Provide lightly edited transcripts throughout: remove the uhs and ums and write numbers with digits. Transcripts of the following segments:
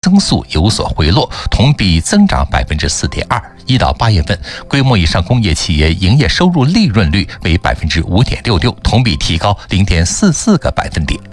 增速有所回落，同比增长 4.2%。1到8月份，规模以上工业企业营业收入利润率为 5.66%， 同比提高 0.44个百分点。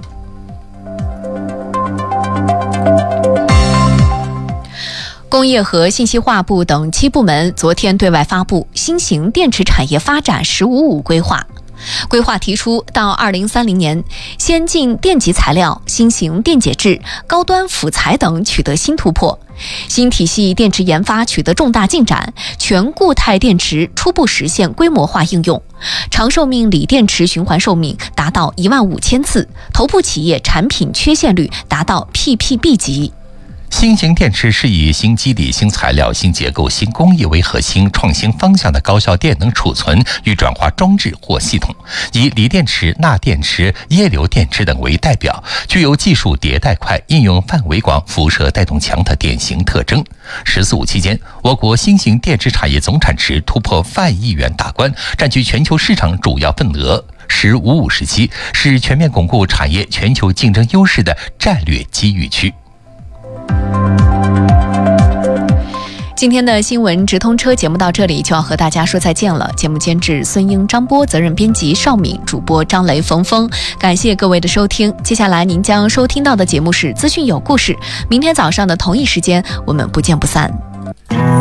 工业和信息化部等7部门昨天对外发布新型电池产业发展“15+5”规划。规划提出，到2030年，先进电极材料、新型电解质、高端辅材等取得新突破，新体系电池研发取得重大进展，全固态电池初步实现规模化应用，长寿命锂电池循环寿命达到15000次，头部企业产品缺陷率达到 PPB 级。 新型电池是以新基底、新材料、新结构、新工艺为核心创新方向的高效电能储存与转化装置或系统，以锂电池、钠电池、液流电池等为代表，具有技术迭代快、应用范围广、辐射带动强的典型特征。“14+5”期间，我国新型电池产业总产值突破10000亿元大关，占据全球市场主要份额。“15+5”时期是全面巩固产业全球竞争优势的战略机遇区。 今天的新闻直通车节目到这里就要和大家说再见了。节目监制孙英、张波，责任编辑邵敏，主播张雷、冯峰。感谢各位的收听。接下来您将收听到的节目是资讯有故事。明天早上的同一时间，我们不见不散。